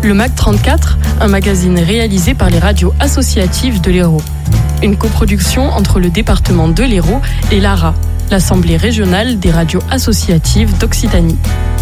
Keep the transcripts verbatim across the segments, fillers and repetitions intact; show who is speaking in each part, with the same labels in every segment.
Speaker 1: Le M A C trente-quatre, un magazine réalisé par les radios associatives de l'Hérault. Une coproduction entre le département de l'Hérault et l'A R A, l'Assemblée régionale des radios associatives d'Occitanie.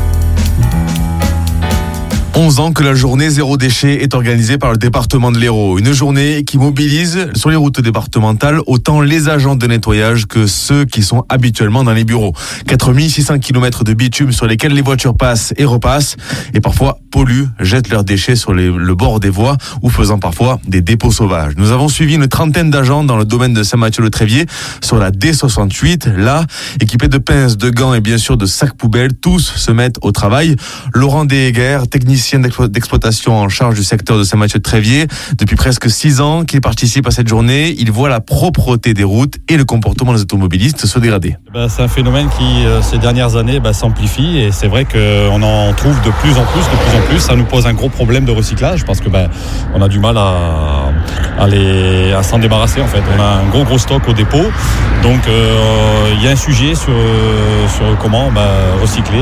Speaker 2: onze ans que la journée zéro déchet est organisée par le département de l'Hérault. Une journée qui mobilise sur les routes départementales autant les agents de nettoyage que ceux qui sont habituellement dans les bureaux. quatre mille six cents kilomètres de bitume sur lesquels les voitures passent et repassent et parfois polluent, jettent leurs déchets sur les, le bord des voies ou faisant parfois des dépôts sauvages. Nous avons suivi une trentaine d'agents dans le domaine de Saint-Mathieu-le-Tréviers sur la D soixante-huit. Là, équipés de pinces, de gants et bien sûr de sacs poubelles, tous se mettent au travail. Laurent Deheguer, technicien d'exploitation en charge du secteur de Saint-Mathieu-de-Tréviers. Depuis presque six ans qu'il participe à cette journée, il voit la propreté des routes et le comportement des automobilistes se dégrader.
Speaker 3: Ben, c'est un phénomène qui, euh, ces dernières années, ben, s'amplifie et c'est vrai qu'on en trouve de plus en plus, de plus en plus. Ça nous pose un gros problème de recyclage parce que ben, on a du mal à, à, les, à s'en débarrasser en fait. On a un gros gros stock au dépôt, donc il euh, y a un sujet sur, euh, sur comment ben, recycler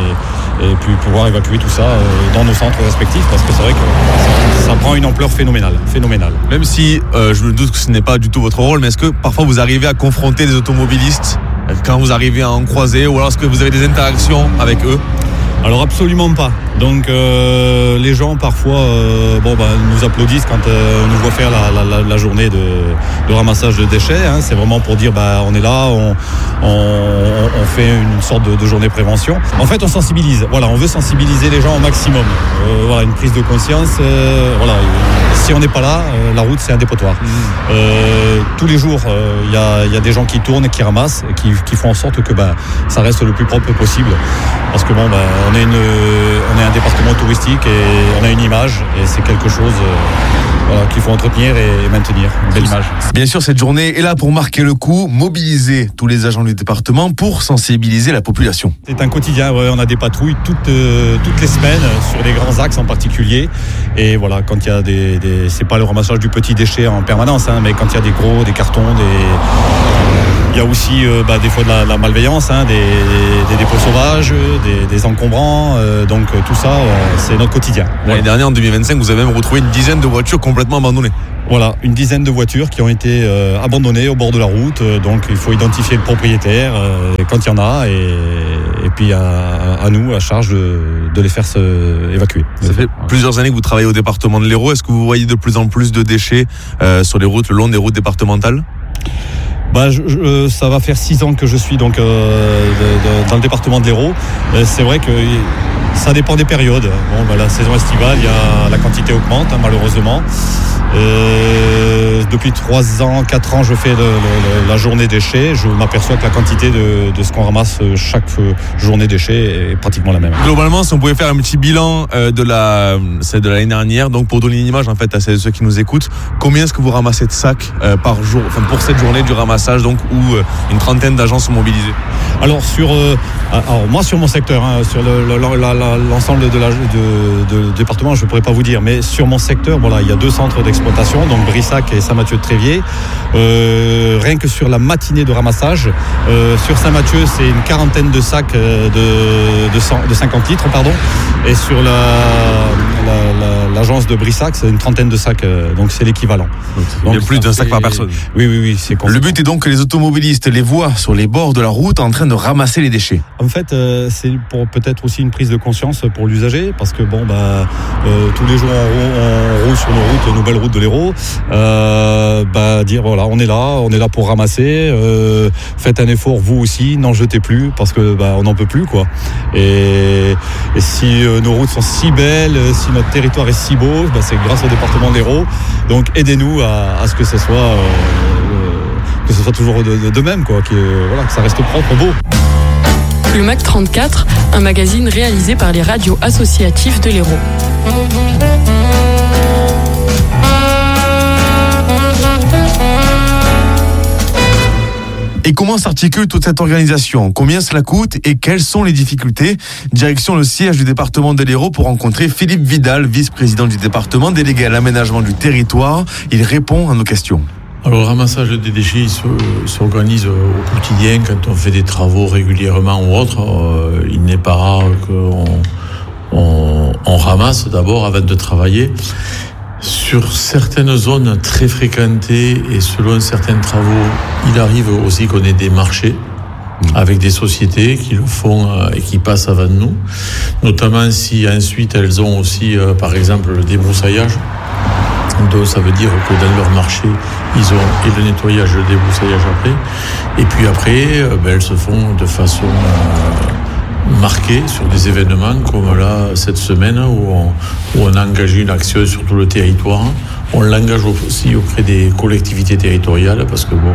Speaker 3: et, et puis pouvoir évacuer tout ça euh, dans nos centres respectifs parce que c'est vrai que ça, ça prend une ampleur phénoménale, phénoménale.
Speaker 2: Même si euh, je me doute que ce n'est pas du tout votre rôle, mais est-ce que parfois vous arrivez à confronter des automobilistes quand vous arrivez à en croiser ou alors est-ce que vous avez des interactions avec eux ?
Speaker 3: Alors absolument pas. Donc euh, les gens parfois euh, bon, bah, nous applaudissent quand euh, on nous voit faire la, la, la journée de, de ramassage de déchets. Hein. C'est vraiment pour dire bah, on est là, on, on, on fait une sorte de, de journée prévention. En fait on sensibilise. Voilà, on veut sensibiliser les gens au maximum. Euh, voilà, une prise de conscience. Euh, voilà, si on n'est pas là, euh, la route c'est un dépotoir. Mmh. Euh, tous les jours, il euh, y, y a des gens qui tournent, qui ramassent, qui, qui font en sorte que bah, ça reste le plus propre possible. Parce que bon, bah, on est une, on est un département touristique et on a une image et c'est quelque chose euh, voilà, qu'il faut entretenir et maintenir, une belle image.
Speaker 2: Bien sûr, cette journée est là pour marquer le coup, mobiliser tous les agents du département pour sensibiliser la population.
Speaker 3: C'est un quotidien, ouais, on a des patrouilles toutes, euh, toutes les semaines sur les grands axes en particulier et voilà, quand il y a des, des c'est pas le ramassage du petit déchet en permanence, hein, mais quand il y a des gros, des cartons, des... il y a aussi euh, bah, des fois de la, la malveillance, hein, des, des dépôts sauvages, des, des encombrants, euh, donc euh, tout ça, euh, c'est notre quotidien.
Speaker 2: L'année
Speaker 3: Voilà.
Speaker 2: dernière, en deux mille vingt-cinq, vous avez même retrouvé une dizaine de voitures complètement abandonnées.
Speaker 3: Voilà, une dizaine de voitures qui ont été euh, abandonnées au bord de la route, euh, donc il faut identifier le propriétaire euh, quand il y en a, et, et puis à, à nous, à charge de, de les faire se évacuer.
Speaker 2: Ça fait plusieurs années que vous travaillez au département de l'Hérault. Est-ce que vous voyez de plus en plus de déchets euh, sur les routes, le long des routes départementales ?
Speaker 3: Bah, je, je, ça va faire six ans que je suis donc euh, de, de, dans le département de l'Hérault. Euh, c'est vrai que ça dépend des périodes. Bon, bah, la saison estivale, il y a, la quantité augmente hein, malheureusement. Euh, depuis trois ans, quatre ans, je fais le, le, la journée déchets. Je m'aperçois que la quantité de, de ce qu'on ramasse chaque journée déchets est pratiquement la même.
Speaker 2: Globalement, si on pouvait faire un petit bilan euh, de la, c'est de l'année dernière, donc pour donner une image en fait à ceux qui nous écoutent, combien est-ce que vous ramassez de sacs euh, par jour, enfin pour cette journée du ramassage, donc où euh, une trentaine d'agents sont mobilisés?
Speaker 3: Alors sur, euh, alors moi sur mon secteur, hein, sur le, le, la, la, l'ensemble de la de, de, de département, je ne pourrais pas vous dire, mais sur mon secteur, voilà, il y a deux centres d'exploitation, donc Brissac et Saint-Mathieu-de-Tréviers. Euh, rien que sur la matinée de ramassage, euh, sur Saint-Mathieu, c'est une quarantaine de sacs euh, de, de, cent, de cinquante litres, pardon, et sur la, la, la, l'agence de Brissac, c'est une trentaine de sacs, euh, donc c'est l'équivalent.
Speaker 2: Donc, il y a plus d'un sac par personne.
Speaker 3: Oui, oui, oui. C'est
Speaker 2: le but est donc que les automobilistes les voient sur les bords de la route en train de ramasser les déchets.
Speaker 3: En fait, euh, c'est pour peut-être aussi une prise de conscience pour l'usager, parce que bon, bah, euh, tous les jours on, on roule sur nos routes, nos belles routes de l'Hérault, euh, bah, dire voilà, on est là, on est là pour ramasser. Euh, faites un effort vous aussi, n'en jetez plus, parce que bah, on n'en peut plus quoi. Et, et si euh, nos routes sont si belles, si notre territoire est si beau, bah, c'est grâce au département de l'Hérault. Donc aidez-nous à, à ce que ce soit euh, que ce soit toujours de, de, de même, quoi, que, voilà, que ça reste propre, beau.
Speaker 1: Le M A C trente-quatre, un magazine réalisé par les radios associatives de l'Hérault.
Speaker 2: Et comment s'articule toute cette organisation? Combien cela coûte et quelles sont les difficultés? Direction le siège du département de l'Hérault pour rencontrer Philippe Vidal, vice-président du département, délégué à l'aménagement du territoire. Il répond à nos questions.
Speaker 4: Alors le ramassage des déchets s'organise au quotidien quand on fait des travaux régulièrement ou autre. Euh, il n'est pas rare qu'on on, on ramasse d'abord avant de travailler. Sur certaines zones très fréquentées et selon certains travaux, il arrive aussi qu'on ait des marchés avec des sociétés qui le font et qui passent avant nous, notamment si ensuite elles ont aussi, par exemple, le débroussaillage. Donc ça veut dire que dans leur marché, ils ont et le nettoyage et le débroussaillage après. Et puis après, ben, elles se font de façon euh, marquée sur des événements comme là, cette semaine, où on, où on a engagé une action sur tout le territoire. On l'engage aussi auprès des collectivités territoriales parce que bon,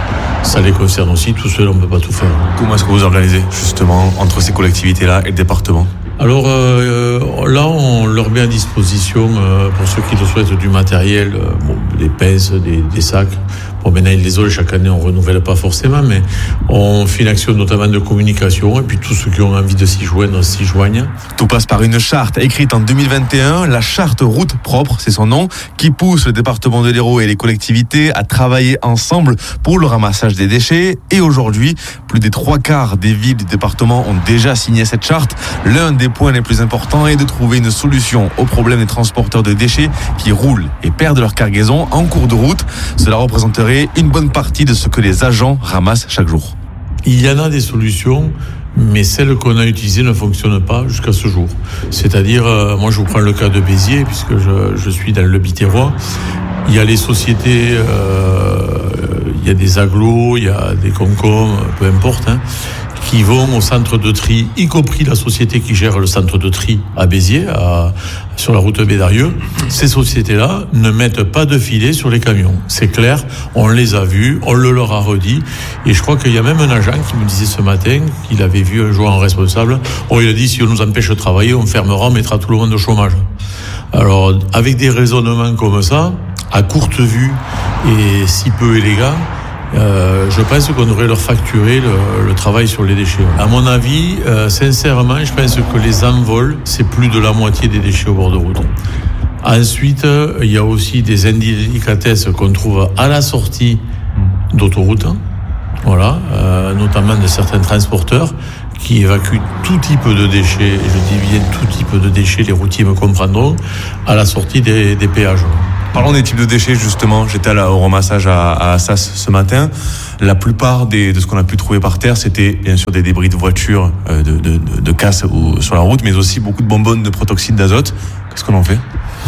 Speaker 4: ça les concerne aussi. Tout seul, on ne peut pas tout faire.
Speaker 2: Comment est-ce que vous organisez justement entre ces collectivités-là et le département ?
Speaker 4: Alors euh, là, on leur met à disposition, euh, pour ceux qui le souhaitent, du matériel, euh, bon, des pinces, des, des sacs. Bon, maintenant, ils les ont, chaque année, on ne renouvelle pas forcément, mais on fait une action notamment de communication, et puis tous ceux qui ont envie de s'y joindre, s'y joignent.
Speaker 2: Tout passe par une charte écrite en deux mille vingt et un, la charte Route Propre, c'est son nom, qui pousse le département de l'Hérault et les collectivités à travailler ensemble pour le ramassage des déchets. Et aujourd'hui, plus des trois quarts des villes du département ont déjà signé cette charte. L'un des points les plus importants est de trouver une solution au problème des transporteurs de déchets qui roulent et perdent leur cargaison en cours de route. Cela représenterait une bonne partie de ce que les agents ramassent chaque jour.
Speaker 4: Il y en a des solutions, mais celle qu'on a utilisée ne fonctionne pas jusqu'à ce jour. C'est-à-dire, euh, moi je vous prends le cas de Béziers, puisque je, je suis dans le Biterrois. Il y a les sociétés, euh, il y a des agglos, il y a des Concom, peu importe, hein, qui vont au centre de tri, y compris la société qui gère le centre de tri à Béziers, à, sur la route Bédarieux. Ces sociétés-là ne mettent pas de filet sur les camions. C'est clair, on les a vus, on le leur a redit. Et je crois qu'il y a même un agent qui me disait ce matin qu'il avait vu un jour un responsable. Oh, il a dit, si on nous empêche de travailler, on fermera, on mettra tout le monde au chômage. Alors, avec des raisonnements comme ça, à courte vue et si peu élégants, Euh, je pense qu'on devrait leur facturer le, le travail sur les déchets. À mon avis, euh, sincèrement, je pense que les envols, c'est plus de la moitié des déchets au bord de route. Ensuite, euh, il y a aussi des indélicatesses qu'on trouve à la sortie d'autoroute, voilà, euh, notamment de certains transporteurs qui évacuent tout type de déchets, et je dis bien tout type de déchets, les routiers me comprendront, à la sortie des, des péages.
Speaker 2: Parlons des types de déchets justement, j'étais à la, au ramassage à, à Assas ce matin. La plupart des, de ce qu'on a pu trouver par terre, c'était bien sûr des débris de voitures, euh, de, de, de, de casse ou, sur la route, mais aussi beaucoup de bonbonnes de protoxyde d'azote. Qu'est-ce qu'on en fait ?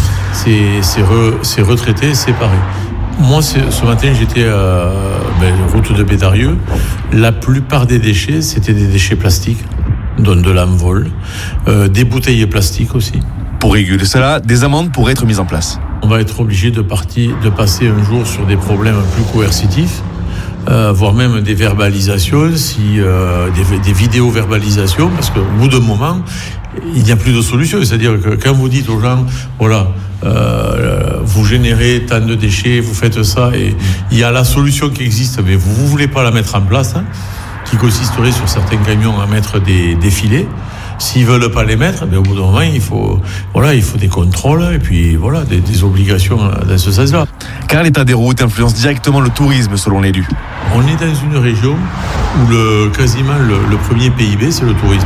Speaker 4: C'est, c'est, re, c'est retraité, séparé. Moi, ce matin, j'étais à ben, route de Bédarieux. La plupart des déchets, c'était des déchets plastiques, dont de l'envol, euh, des bouteilles plastiques aussi.
Speaker 2: Pour réguler cela, des amendes pourraient être mises en place.
Speaker 4: On va être obligé de, partir, de passer un jour sur des problèmes plus coercitifs, euh, voire même des verbalisations, si, euh, des, des vidéo-verbalisations, parce qu'au bout d'un moment, il n'y a plus de solution. C'est-à-dire que quand vous dites aux gens, voilà, euh, vous générez tant de déchets, vous faites ça, et il y a la solution qui existe, mais vous ne voulez pas la mettre en place, hein, qui consisterait sur certains camions à mettre des, des filets. S'ils veulent pas les mettre, ben au bout d'un moment, il faut, voilà, il faut des contrôles et puis voilà, des, des obligations dans ce sens-là.
Speaker 2: Car l'état des routes influence directement le tourisme, selon l'élu.
Speaker 4: On est dans une région où le, quasiment le, le premier P I B, c'est le tourisme.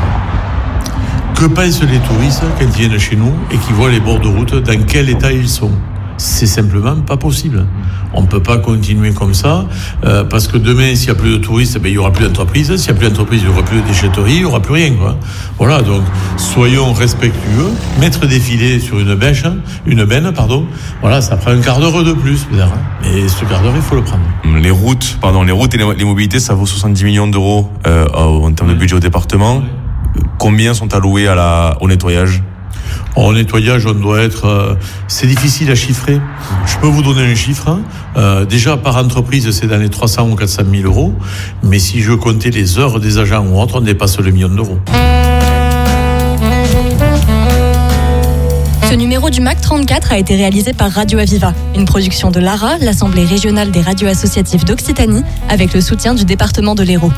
Speaker 4: Que pensent les touristes quand ils viennent chez nous et qu'ils voient les bords de route, dans quel état ils sont ? C'est simplement pas possible. On ne peut pas continuer comme ça, euh, parce que demain, s'il n'y a plus de touristes, ben, il n'y aura plus d'entreprise. S'il n'y a plus d'entreprise, il n'y aura plus de déchetterie, il n'y aura plus rien, quoi. Voilà, donc soyons respectueux. Mettre des filets sur une bêche, une benne, pardon, voilà, ça prend un quart d'heure de plus, peut-être. Mais ce quart d'heure, il faut le prendre.
Speaker 2: Les routes, pardon, les routes et les mobilités, ça vaut soixante-dix millions d'euros euh, en termes de budget au département. Ouais. Combien sont alloués à la, au nettoyage ?
Speaker 4: En nettoyage, on doit être... Euh, c'est difficile à chiffrer. Je peux vous donner un chiffre. Hein. Euh, déjà, par entreprise, c'est dans les trois cents ou quatre cent mille euros. Mais si je comptais les heures des agents ou autres, on dépasse le million d'euros.
Speaker 5: Ce numéro du M A C trente-quatre a été réalisé par Radio Aviva, une production de l'A R A, l'Assemblée régionale des radios associatives d'Occitanie, avec le soutien du département de l'Hérault.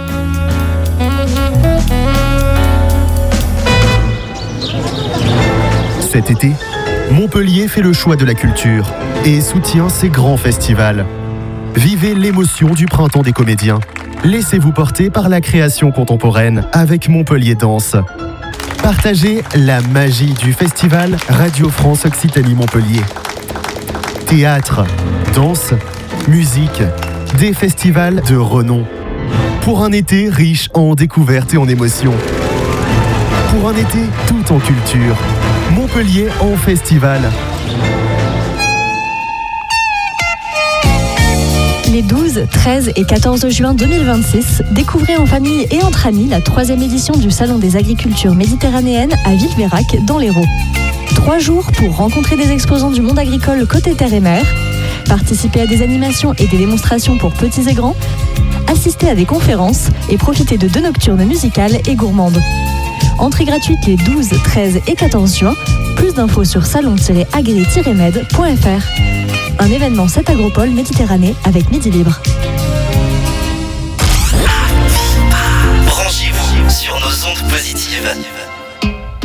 Speaker 6: Cet été, Montpellier fait le choix de la culture et soutient ses grands festivals. Vivez l'émotion du printemps des comédiens. Laissez-vous porter par la création contemporaine avec Montpellier Danse. Partagez la magie du festival Radio France Occitanie Montpellier. Théâtre, danse, musique, des festivals de renom. Pour un été riche en découvertes et en émotions. Pour un été tout en culture. Montpellier en festival.
Speaker 5: Les douze, treize et quatorze juin deux mille vingt-six, découvrez en famille et entre amis la troisième édition du Salon des agricultures méditerranéennes à Villeveyrac dans l'Hérault. Trois jours pour rencontrer des exposants du monde agricole côté terre et mer, participer à des animations et des démonstrations pour petits et grands, assister à des conférences et profiter de deux nocturnes musicales et gourmandes. Entrée gratuite les douze, treize et quatorze juin. Plus d'infos sur salon tiret agri tiret med point f r. Un événement sept Agropole Méditerranée avec Midi Libre.
Speaker 7: Branchez-vous sur nos ondes positives.